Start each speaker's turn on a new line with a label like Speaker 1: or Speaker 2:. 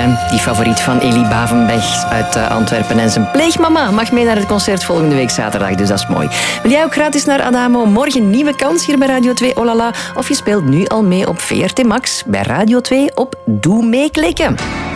Speaker 1: die favoriet van Elie Bavenberg uit Antwerpen. En zijn pleegmama mag mee naar het concert volgende week zaterdag, dus dat is mooi. Wil jij ook gratis naar Adamo? Morgen nieuwe kans hier bij Radio 2 Olala. Of je speelt nu al mee op VRT Max bij Radio 2 op Doe Meeklikken.